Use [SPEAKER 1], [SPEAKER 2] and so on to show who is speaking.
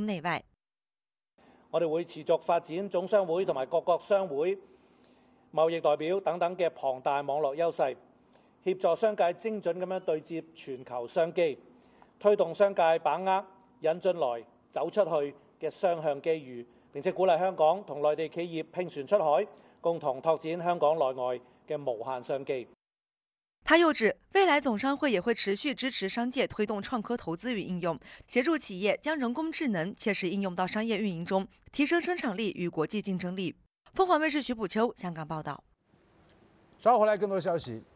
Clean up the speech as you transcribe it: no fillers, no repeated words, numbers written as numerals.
[SPEAKER 1] 中內外。
[SPEAKER 2] 我哋會持續發展總商會同埋各個商會、貿易代表等等嘅龐大網絡優勢，協助商界精準咁樣對接全球商機，推動商界把握引進來、走出去嘅雙向機遇，並且鼓勵香港同內地企業拼船出海，共同拓展香港內外嘅無限商機。
[SPEAKER 1] 他又指，未來總商會也會持續支持商界推動創科投資與應用，協助企業將人工智能切實應用到商業運營中，提升生產力與國際競爭力。鳳凰衛視徐補秋香港報道。
[SPEAKER 3] 稍後來更多消息。